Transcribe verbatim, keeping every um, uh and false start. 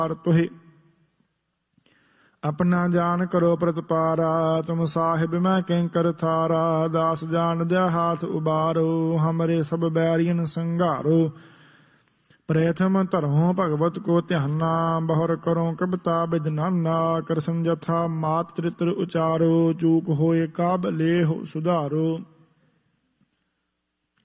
तुहे अपना जान करो प्रतिपारा, तुम साहिब मैं किंकर थारा। दास जान दया हाथ उबारो, हमरे सब बैरियन संघारो। प्रथम धरो भगवत को ध्याना, बहुर करो कबता बिदनाना। कृष्ण जथा मात चरित्र उचारो, चूक होए काब लेहो सुधारो।